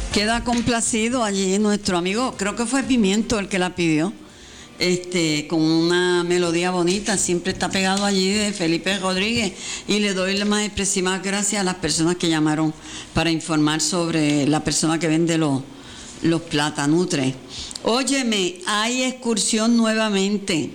Queda complacido allí nuestro amigo, creo que fue Pimiento el que la pidió, con una melodía bonita, siempre está pegado allí de Felipe Rodríguez, y le doy las más expresivas gracias a las personas que llamaron para informar sobre la persona que vende los platanutres. Óyeme, hay excursión nuevamente.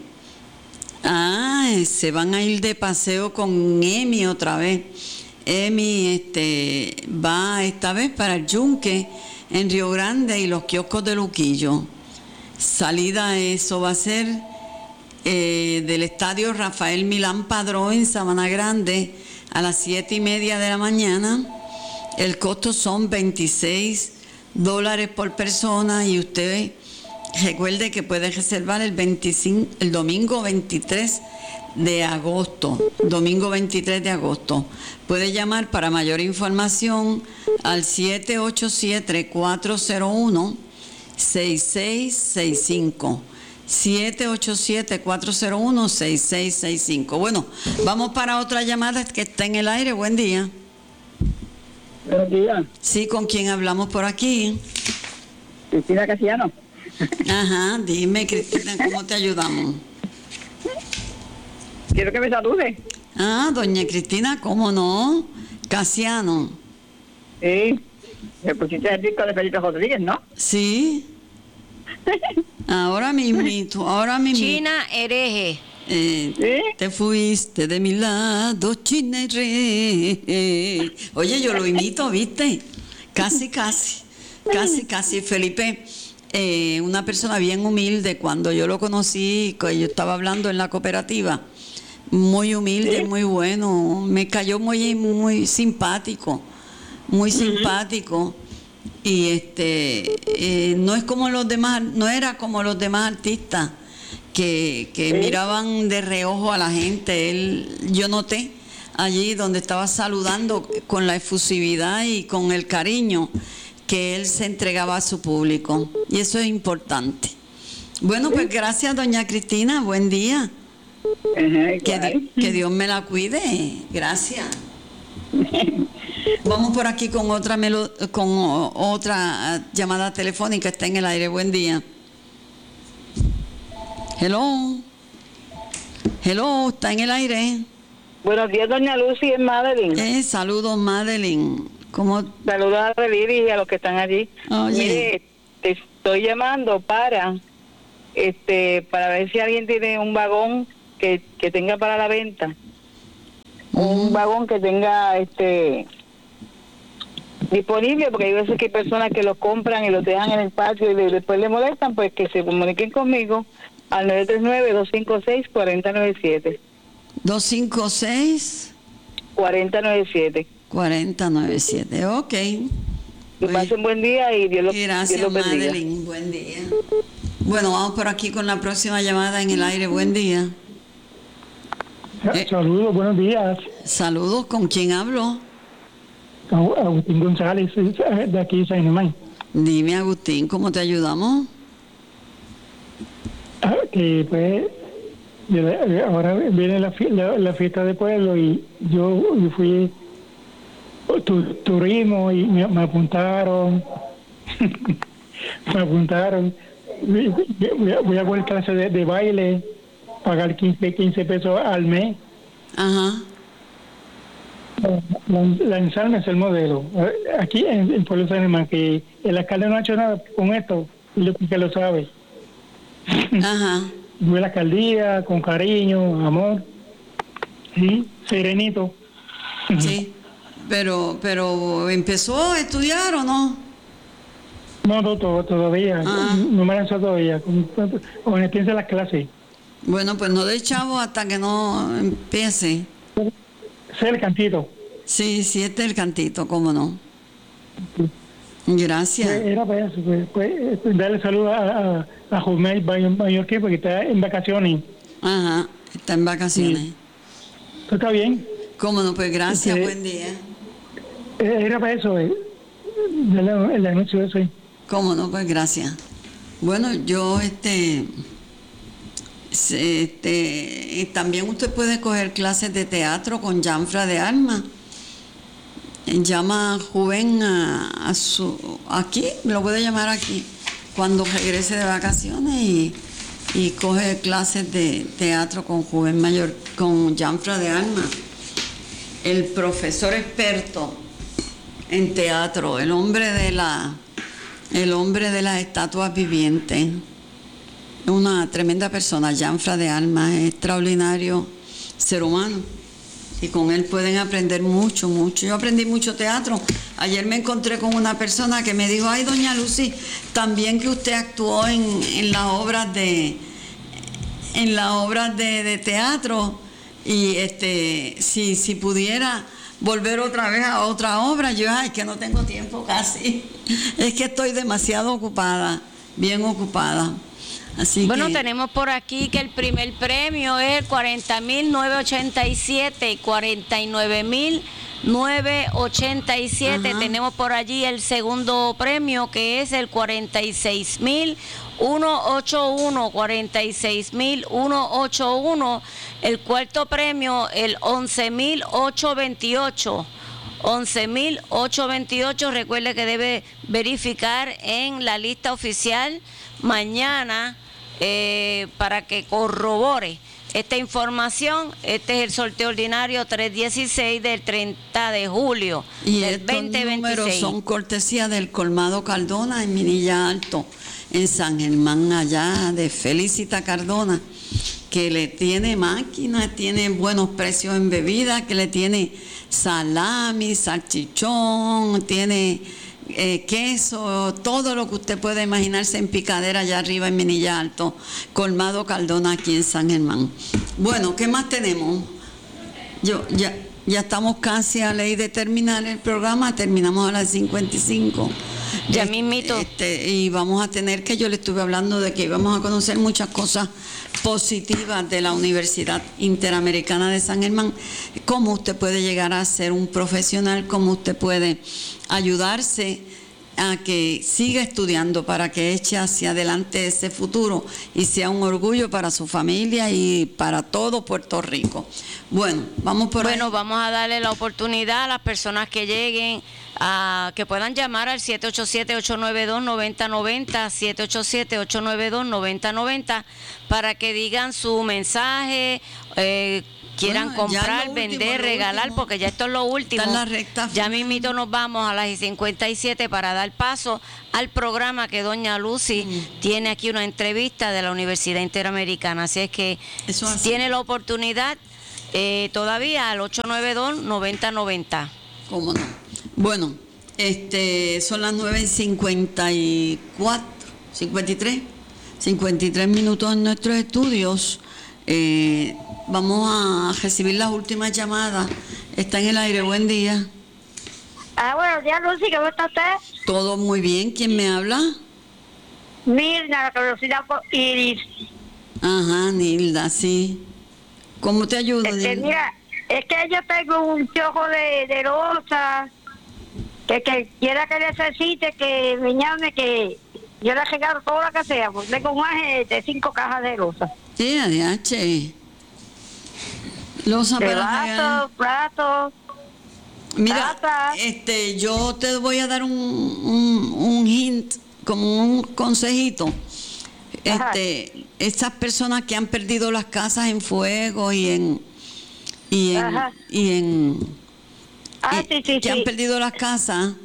Se van a ir de paseo con Emi otra vez. Emi va esta vez para el Yunque en Río Grande y los kioscos de Luquillo. Salida, eso va a ser del estadio Rafael Milán Padrón en Sabana Grande a las 7:30 de la mañana. El costo son $26 por persona, y usted recuerde que puede reservar el domingo 23 de agosto. Domingo 23 de agosto. Puede llamar para mayor información al 787-401-6665. 787-401-6665. Bueno, vamos para otra llamada que está en el aire. Buen día. Buenos días. Sí, ¿con quién hablamos por aquí? Cristina Casiano. Ajá, dime, Cristina, ¿cómo te ayudamos? Quiero que me salude. Doña Cristina, ¿cómo no? Casiano. Sí, me pusiste el disco de Felipe Rodríguez, ¿no? Sí. Ahora mismito. China hereje. ¿Sí? Te fuiste de mi lado, China hereje. Oye, yo lo imito, ¿viste? Casi. Felipe, una persona bien humilde. Cuando yo lo conocí, yo estaba hablando en la cooperativa, muy humilde, ¿sí? Muy bueno, me cayó muy simpático, muy simpático, y no es como los demás, no era como los demás artistas que miraban de reojo a la gente. Yo noté allí donde estaba saludando con la efusividad y con el cariño que él se entregaba a su público, y eso es importante. Bueno, pues gracias, doña Cristina, buen día. Que Dios me la cuide. Gracias. Vamos por aquí con otra llamada telefónica. Está en el aire. Buen día. Hello, está en el aire. Buenos días, doña Lucy, en Madeline. Saludos, Madeline. Saludos a Reliri y a los que están allí. Oye. Mire, te estoy llamando para ver si alguien tiene un vagón que tenga para la venta. Un vagón que tenga disponible, porque hay veces que hay personas que los compran y los dejan en el patio y después le molestan, pues que se comuniquen conmigo al 939-256-4097. 256-4097. 4097, ok. Que pasen buen día y Dios los bendiga. Gracias, Madeline, buen día. Bueno, vamos por aquí con la próxima llamada en el aire. Buen día. Saludos, buenos días. Saludos, ¿con quién hablo? Agustín González, de aquí de San Germán. Dime, Agustín, ¿cómo te ayudamos? Que pues ahora viene la fiesta de pueblo y yo fui turismo y me apuntaron. Voy a coger clase de baile, pagar 15 pesos al mes. Ajá. Lanzarme es el modelo. Aquí en Pueblo San Germán, que el alcalde no ha hecho nada con esto, que lo sabe. Ajá. Voy a la alcaldía con cariño, amor, sí, serenito. Sí, pero ¿empezó a estudiar o no? No, todavía. No me lanzó todavía. Cuando empiece las clases. Bueno, pues no de chavo hasta que no empiece. Sé el cantito. Sí, este es el cantito, cómo no. Gracias. Era para eso, pues darle saludo a Jumel Mayor que porque está en vacaciones. Ajá, está en vacaciones. Sí. ¿Está bien? Cómo no, pues gracias, buen día. Era para eso, el anuncio de eso. Cómo no, pues gracias. Bueno, yo también usted puede coger clases de teatro con Janfra de Alma. Llama Juven a su aquí, lo puede llamar aquí, cuando regrese de vacaciones y coge clases de teatro con Juven Mayor, con Janfra de Alma, el profesor experto en teatro, el hombre de las estatuas vivientes. Una tremenda persona, Janfra de Alma, es extraordinario ser humano. Y con él pueden aprender mucho, mucho. Yo aprendí mucho teatro. Ayer me encontré con una persona que me dijo, ay, doña Lucy, también que usted actuó en las obras de teatro, y si pudiera volver otra vez a otra obra. Yo, ay, que no tengo tiempo casi. Es que estoy demasiado ocupada, bien ocupada. Así bueno, que tenemos por aquí que el primer premio es 40.987 y 49.987. Ajá. Tenemos por allí el segundo premio, que es el 46.181, 46.181. El cuarto premio, el 11.828. 11.828. Recuerde que debe verificar en la lista oficial mañana para que corrobore esta información. Este es el sorteo ordinario 316 del 30 de julio y del estos 2026. números son cortesía del Colmado Cardona en Minilla Alto, en San Germán, allá de Felicita Cardona, que le tiene máquinas, tiene buenos precios en bebidas, que le tiene salami, salchichón, tiene queso, todo lo que usted puede imaginarse en picadera allá arriba en Minilla Alto, Colmado Cardona, aquí en San Germán. Bueno, ¿qué más tenemos? Ya estamos casi a ley de terminar el programa, terminamos a las 55. Ya mismito. Y vamos a tener que, yo le estuve hablando de que íbamos a conocer muchas cosas positivas de la Universidad Interamericana de San Germán, cómo usted puede llegar a ser un profesional, cómo usted puede ayudarse a que siga estudiando para que eche hacia adelante ese futuro y sea un orgullo para su familia y para todo Puerto Rico. Bueno, vamos por ahí. Bueno, vamos a darle la oportunidad a las personas que lleguen a que puedan llamar al 787-892-9090, 787-892-9090, para que digan su mensaje, quieran comprar, vender, regalar, porque ya esto es lo último. Está en la recta Ya final. mismito nos vamos a las 57 para dar paso al programa que doña Lucy tiene aquí, una entrevista de la Universidad Interamericana. Así es que Eso así. tiene la oportunidad todavía al 892-9090. ¿Cómo no? Bueno, son las 9:54, 53 minutos en nuestros estudios. Vamos a recibir las últimas llamadas. Está en el aire, buen día. Buenos días, Lucy, ¿cómo está usted? Todo muy bien, ¿quién me habla? Mirna, la conocida por Iris. Ajá, Nilda, sí. ¿Cómo te ayudo, Nilda? Mira, es que yo tengo un piojo de rosa, que quiera que necesite, que me llame, que yo le regalo todo lo que sea, pues tengo un ángel de 5 cajas de rosa. Sí, ADH. Losa De para regalar. platos. Mira, Tata. yo te voy a dar un hint, como un consejito. Ajá. Estas personas que han perdido las casas en fuego Ajá. que han perdido las casas,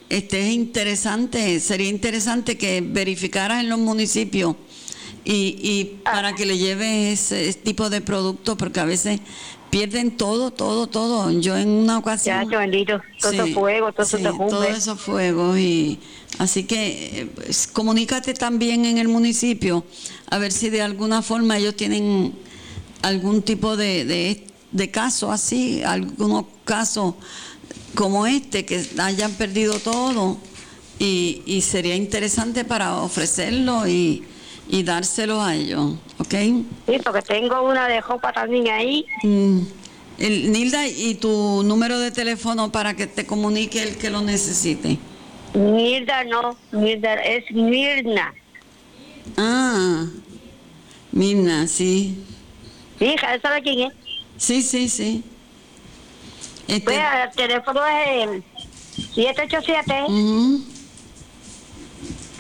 sería interesante que verificaras en los municipios y para que le lleves ese tipo de productos, porque a veces pierden todo. Yo en una ocasión... Ya, bendito, todo Sí, ese fuego, todo sí, ese derrumbe. todos esos fuegos, y así que pues, comunícate también en el municipio a ver si de alguna forma ellos tienen algún tipo de caso así, algunos casos como que hayan perdido todo, y sería interesante para ofrecerlo y dárselo a ellos, ¿ok? Sí, porque tengo una de ropa también ahí. Nilda, ¿y tu número de teléfono para que te comunique el que lo necesite? Mirna no, Mirna, es Mirna. Ah, Mirna, sí. Hija, ¿sabe quién es? Sí. Pues el teléfono es el 787 Ujú.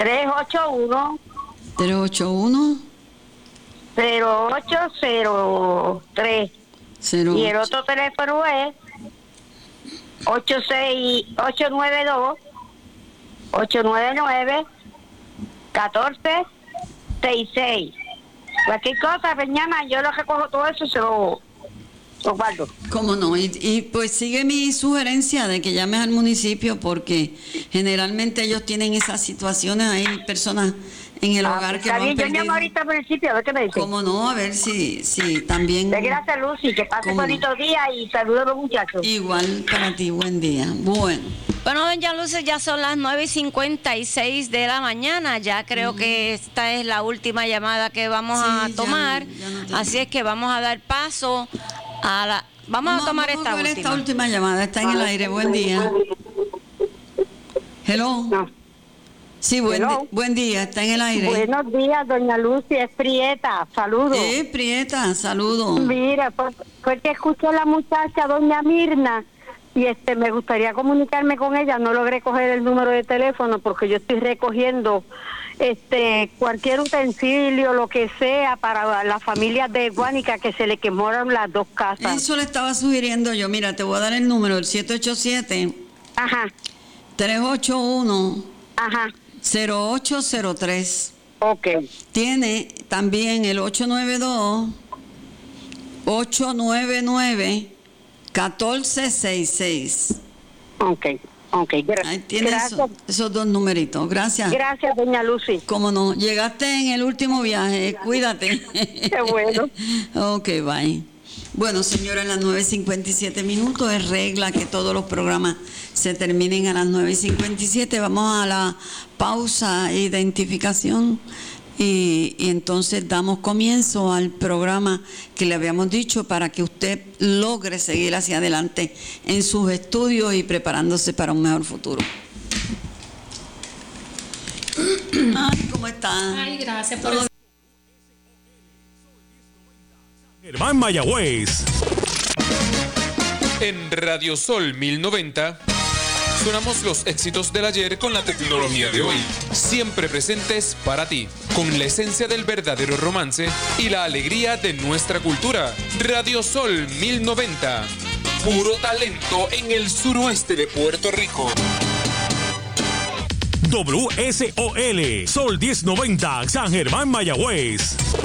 381 381 0803. Y el otro teléfono es 892 899 1466. Cualquier cosa me llama, yo lo recojo todo eso y se lo guardo. ¿Cómo no? Y pues sigue mi sugerencia de que llames al municipio, porque generalmente ellos tienen esas situaciones. Hay personas en el hogar que está lo han bien, yo perdido. llamo ahorita al municipio, a ver qué me dicen. ¿Cómo no? A ver si también... Gracias, Lucy, que pase bonito día y saludos a los muchachos. Igual para ti, buen día. Bueno, doña Lucy, ya son las 9:56 de la mañana. Ya creo que esta es la última llamada que vamos a tomar. Ya no tengo. Así es que vamos a dar paso a la... Vamos a tomar esta última. Esta última llamada. Está en el aire. Buen día. Hello. No. Sí, buen día. Está en el aire. Buenos días, doña Lucy, es Prieta, saludos. Prieta, saludos. Mira, fue que escuché a la muchacha, doña Mirna, y me gustaría comunicarme con ella. No logré coger el número de teléfono porque yo estoy recogiendo cualquier utensilio, lo que sea, para las familias de Guánica que se le quemaron las dos casas. Eso le estaba sugiriendo yo. Mira, te voy a dar el número, el 787 381 0803. Ok. Tiene también el 892 899 1466. Ok, Ahí tienes gracias. esos dos numeritos. Gracias. Gracias, doña Lucy. Cómo no, llegaste en el último viaje, cuídate. Qué bueno. Ok, bye. Bueno, señora, en las 9:57 es regla que todos los programas se terminen a las 9:57. Vamos a la pausa e identificación y entonces damos comienzo al programa que le habíamos dicho para que usted logre seguir hacia adelante en sus estudios y preparándose para un mejor futuro. Ay, ¿cómo está? Ay, gracias por eso. Germán Mayagüez. En Radio Sol 1090 sonamos los éxitos del ayer con la tecnología de hoy, siempre presentes para ti, con la esencia del verdadero romance y la alegría de nuestra cultura. Radio Sol 1090, puro talento en el suroeste de Puerto Rico. WSOL Sol 1090 San Germán Mayagüez.